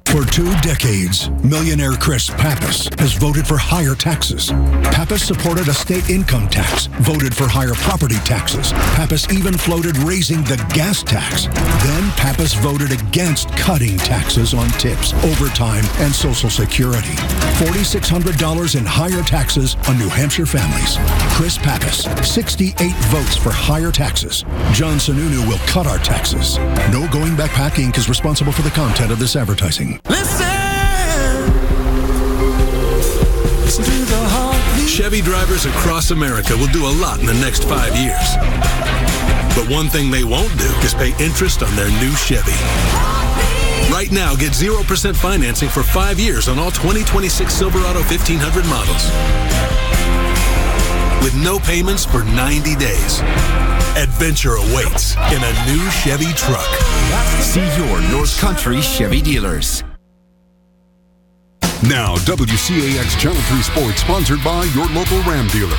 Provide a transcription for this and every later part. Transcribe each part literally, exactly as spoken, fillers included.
For two decades, millionaire Chris Pappas has voted for higher taxes. Pappas supported a state income tax, voted for higher property taxes. Pappas even floated raising the gas tax. Then Pappas voted against cutting taxes on tips, overtime, and Social Security. four thousand six hundred dollars in higher taxes on New Hampshire families. Chris Pappas, sixty-eight votes for higher taxes. John Sununu will cut our taxes. No Going Backpack Incorporated is responsible for the content of this advertising. Listen, listen to the heartbeat. Chevy drivers across America will do a lot in the next five years. But one thing they won't do is pay interest on their new Chevy. Right now, get zero percent financing for five years on all twenty twenty-six Silverado fifteen hundred models. With no payments for ninety days. Adventure awaits in a new Chevy truck. See your North Country Chevy dealers. Now, W C A X Channel three Sports, sponsored by your local Ram dealer.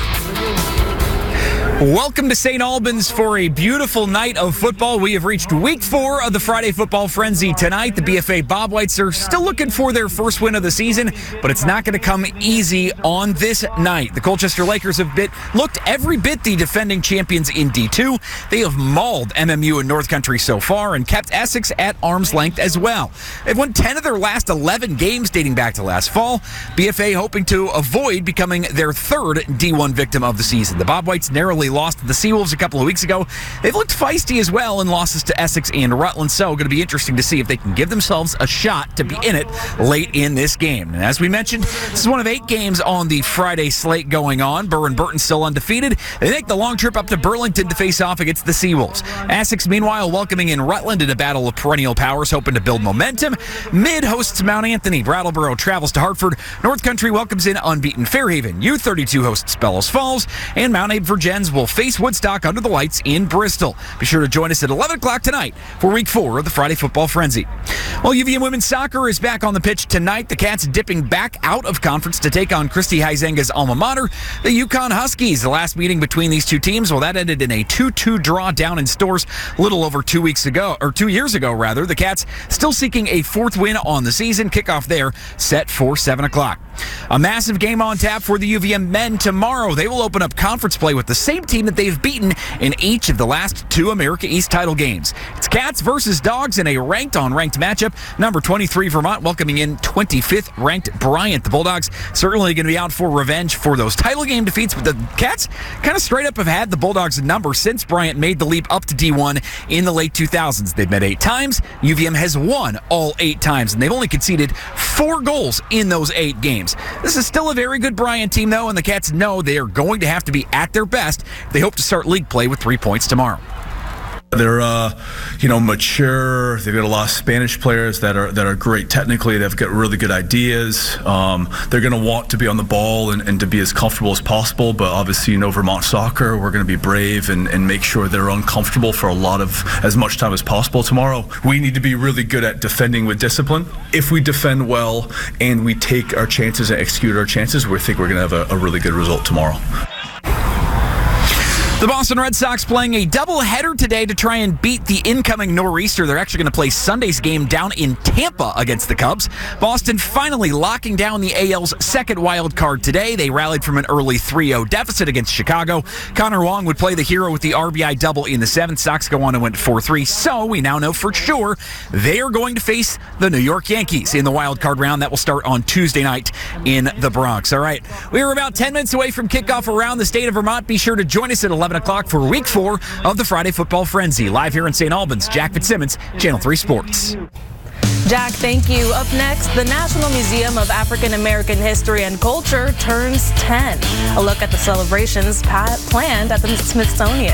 Welcome to Saint Albans for a beautiful night of football. We have reached week four of the Friday Football Frenzy tonight. The B F A Bob Whites are still looking for their first win of the season, but it's not going to come easy on this night. The Colchester Lakers have bit, looked every bit the defending champions in D two. They have mauled M M U and North Country so far and kept Essex at arm's length as well. They've won ten of their last eleven games dating back to last fall. B F A hoping to avoid becoming their third D one victim of the season. The Bob Whites narrowly lost to the Seawolves a couple of weeks ago. They've looked feisty as well in losses to Essex and Rutland, so going to be interesting to see if they can give themselves a shot to be in it late in this game. And as we mentioned, this is one of eight games on the Friday slate going on. Burr and Burton still undefeated. They make the long trip up to Burlington to face off against the Seawolves. Essex, meanwhile, welcoming in Rutland in a battle of perennial powers, hoping to build momentum. Mid hosts Mount Anthony. Brattleboro travels to Hartford. North Country welcomes in unbeaten Fairhaven. U thirty-two hosts Bellows Falls. And Mount Abe Virgins will face Woodstock under the lights in Bristol. Be sure to join us at eleven o'clock tonight for week four of the Friday Football Frenzy. Well, U V M women's soccer is back on the pitch tonight. The Cats dipping back out of conference to take on Christy Huizenga's alma mater, the UConn Huskies. The last meeting between these two teams, well, that ended in a two two draw down in Stores a little over two weeks ago, or two years ago, rather. The Cats still seeking a fourth win on the season. Kickoff there set for seven o'clock. A massive game on tap for the U V M men tomorrow. They will open up conference play with the same team that they've beaten in each of the last two America East title games. It's Cats versus Dogs in a ranked-on-ranked matchup. Number twenty-three, Vermont, welcoming in twenty-fifth ranked Bryant. The Bulldogs certainly going to be out for revenge for those title game defeats, but the Cats kind of straight up have had the Bulldogs' number since Bryant made the leap up to D one in the late two thousands. They've met eight times. U V M has won all eight times, and they've only conceded four goals in those eight games. This is still a very good Bryant team, though, and the Cats know they are going to have to be at their best. They hope to start league play with three points tomorrow. They're, uh, you know, mature. They've got a lot of Spanish players that are that are great technically. They've got really good ideas. Um, they're going to want to be on the ball and, and to be as comfortable as possible. But obviously, you know, Vermont soccer, we're going to be brave and, and make sure they're uncomfortable for a lot of as much time as possible tomorrow. We need to be really good at defending with discipline. If we defend well and we take our chances and execute our chances, we think we're going to have a, a really good result tomorrow. The Boston Red Sox playing a doubleheader today to try and beat the incoming nor'easter. They're actually going to play Sunday's game down in Tampa against the Cubs. Boston finally locking down the A L's second wild card today. They rallied from an early three oh deficit against Chicago. Connor Wong would play the hero with the R B I double in the seventh. Sox go on and went four three. So we now know for sure they are going to face the New York Yankees in the wild card round. That will start on Tuesday night in the Bronx. All right, we are about ten minutes away from kickoff around the state of Vermont. Be sure to join us at eleven o'clock for week four of the Friday Football Frenzy. Live here in Saint Albans, Jack Fitzsimmons, Channel three Sports. Jack, thank you. Up next, the National Museum of African American History and Culture turns ten. A look at the celebrations planned at the Smithsonian.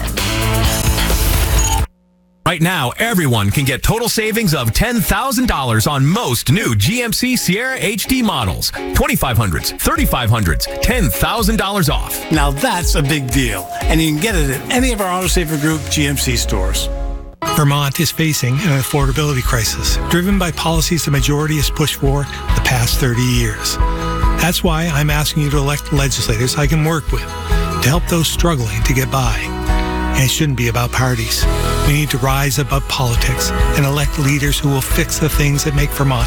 Right now, everyone can get total savings of ten thousand dollars on most new G M C Sierra H D models. twenty-five hundreds, thirty-five hundreds, ten thousand dollars off. Now that's a big deal, and you can get it at any of our AutoSaver Group G M C stores. Vermont is facing an affordability crisis driven by policies the majority has pushed for the past thirty years. That's why I'm asking you to elect legislators I can work with to help those struggling to get by. And it shouldn't be about parties. We need to rise above politics and elect leaders who will fix the things that make Vermont